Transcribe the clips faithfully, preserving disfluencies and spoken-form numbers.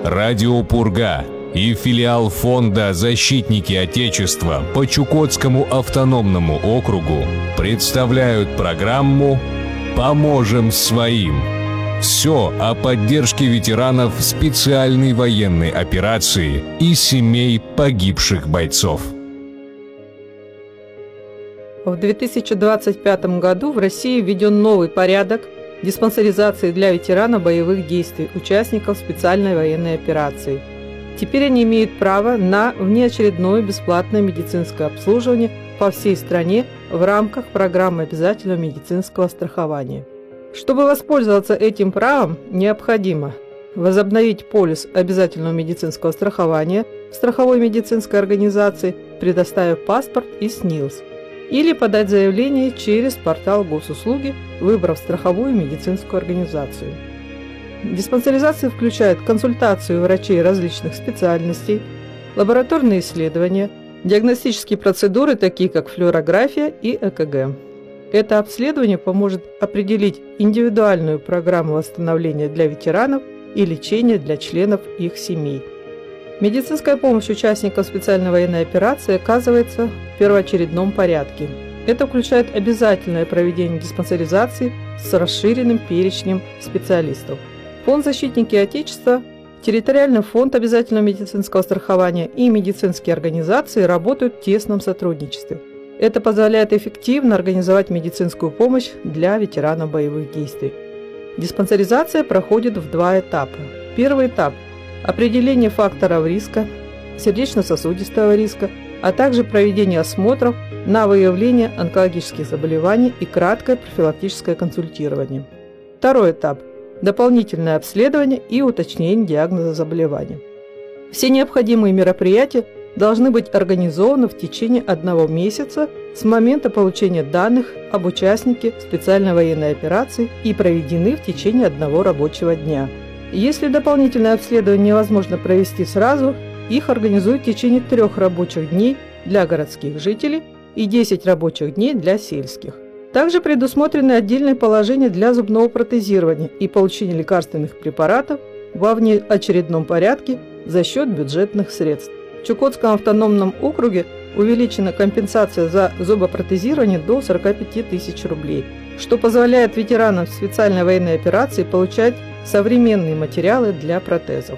Радио «Пурга» и филиал фонда «Защитники Отечества» по Чукотскому автономному округу представляют программу «Поможем своим». Все о поддержке ветеранов специальной военной операции и семей погибших бойцов. В две тысячи двадцать пятом году в России введен новый порядок диспансеризации для ветеранов боевых действий, участников специальной военной операции. Теперь они имеют право на внеочередное бесплатное медицинское обслуживание по всей стране в рамках программы обязательного медицинского страхования. Чтобы воспользоваться этим правом, необходимо возобновить полис обязательного медицинского страхования в страховой медицинской организации, предоставив паспорт и СНИЛС, или подать заявление через портал госуслуги, выбрав страховую медицинскую организацию. Диспансеризация включает консультацию врачей различных специальностей, лабораторные исследования, диагностические процедуры, такие как флюорография и ЭКГ. Это обследование поможет определить индивидуальную программу восстановления для ветеранов и лечения для членов их семей. Медицинская помощь участникам специальной военной операции оказывается в первоочередном порядке. Это включает обязательное проведение диспансеризации с расширенным перечнем специалистов. Фонд «Защитники Отечества», территориальный фонд обязательного медицинского страхования и медицинские организации работают в тесном сотрудничестве. Это позволяет эффективно организовать медицинскую помощь для ветеранов боевых действий. Диспансеризация проходит в два этапа. Первый этап – определение факторов риска, сердечно-сосудистого риска, а также проведение осмотров на выявление онкологических заболеваний и краткое профилактическое консультирование. Второй этап – дополнительное обследование и уточнение диагноза заболевания. Все необходимые мероприятия должны быть организованы в течение одного месяца с момента получения данных об участнике специальной военной операции и проведены в течение одного рабочего дня. Если дополнительное обследование невозможно провести сразу, их организуют в течение трех рабочих дней для городских жителей и десяти рабочих дней для сельских. Также предусмотрены отдельные положения для зубного протезирования и получения лекарственных препаратов во внеочередном порядке за счет бюджетных средств. В Чукотском автономном округе увеличена компенсация за зубопротезирование до сорока пяти тысяч рублей, что позволяет ветеранам специальной военной операции получать современные материалы для протезов.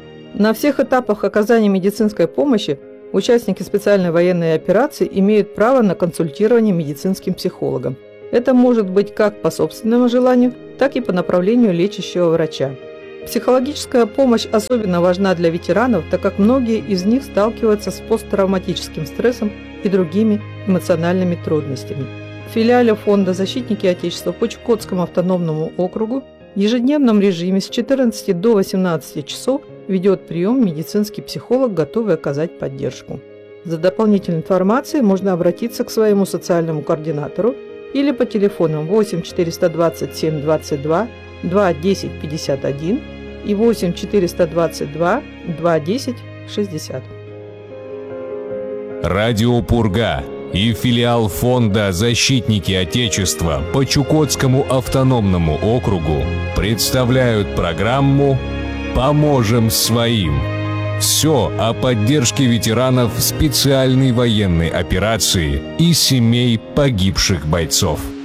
На всех этапах оказания медицинской помощи участники специальной военной операции имеют право на консультирование медицинским психологом. Это может быть как по собственному желанию, так и по направлению лечащего врача. Психологическая помощь особенно важна для ветеранов, так как многие из них сталкиваются с посттравматическим стрессом и другими эмоциональными трудностями. В филиале фонда «Защитники Отечества» по Чукотскому автономному округу в ежедневном режиме с четырнадцати до восемнадцати часов ведет прием медицинский психолог, готовый оказать поддержку. За дополнительной информацией можно обратиться к своему социальному координатору или по телефонам восемь четыреста двадцать семь двадцать два два десять пятьдесят один и восемь четыреста двадцать два два десять шестьдесят. Радио «Пурга» и филиал фонда «Защитники Отечества» по Чукотскому автономному округу представляют программу «Поможем своим». Все о поддержке ветеранов специальной военной операции и семей погибших бойцов.